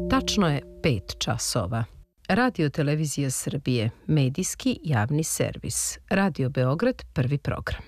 Tačno je 5 časova. Radio Televizija Srbije, medijski javni servis. Radio Beograd, prvi program.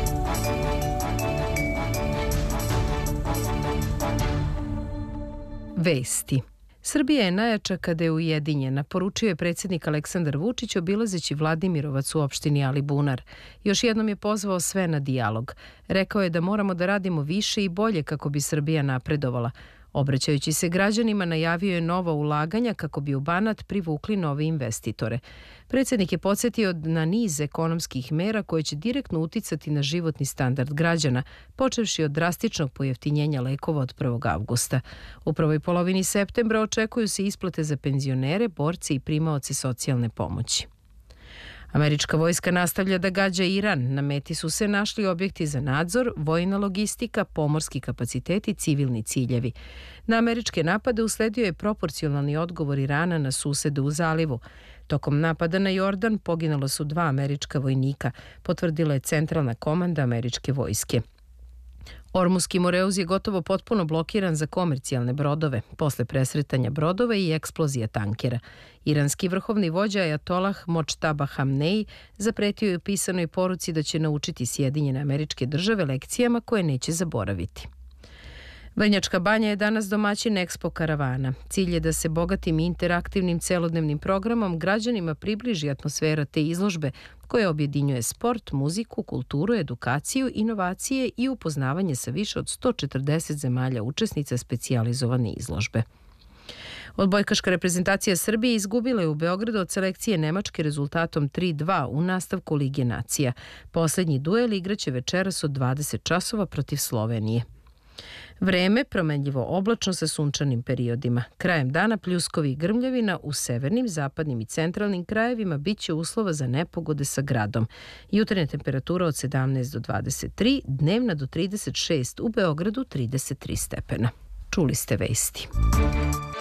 Vesti. Srbija je najjača kada je ujedinjena, poručio je predsjednik Aleksandar Vučić obilazeći Vladimirovac u opštini Alibunar. Još jednom je pozvao sve na dijalog. Rekao je da moramo da radimo više i bolje kako bi Srbija napredovala. Obraćajući se građanima, najavio je nova ulaganja kako bi u Banat privukli nove investitore. Predsjednik je podsjetio na niz ekonomskih mera koje će direktno uticati na životni standard građana, počevši od drastičnog pojeftinjenja lekova od 1. avgusta. U prvoj polovini septembra očekuju se isplate za penzionere, borce i primaoce socijalne pomoći. Američka vojska nastavlja da gađa Iran. Na meti su se našli objekti za nadzor, vojna logistika, pomorski kapaciteti i civilni ciljevi. Na američke napade usledio je proporcionalni odgovor Irana na susede u zalivu. Tokom napada na Jordan poginula su 2 američka vojnika, potvrdila je centralna komanda američke vojske. Ormuski Moreuz je gotovo potpuno blokiran za komercijalne brodove, posle presretanja brodova i eksplozija tankera. Iranski vrhovni vođa Ajatolah Močtaba Hamnej zapretio je u pisanoj poruci da će naučiti Sjedinjene Američke Države lekcijama koje neće zaboraviti. Vrnjačka Banja je danas domaćin Expo karavana. Cilj je da se bogatim i interaktivnim celodnevnim programom građanima približi atmosfera te izložbe koja objedinjuje sport, muziku, kulturu, edukaciju, inovacije i upoznavanje sa više od 140 zemalja učesnica specijalizovane izložbe. Odbojkaška reprezentacija Srbije izgubila je u Beogradu od selekcije Nemačke rezultatom 3:2 u nastavku Lige nacija. Poslednji duel igraće večeras od 20 časova protiv Slovenije. Vreme promenljivo oblačno sa sunčanim periodima. Krajem dana pljuskovi i grmljavina u severnim, zapadnim i centralnim krajevima biće uslova za nepogode sa gradom. Jutarnja temperatura od 17 do 23, dnevna do 36, u Beogradu 33 stepena. Čuli ste vesti.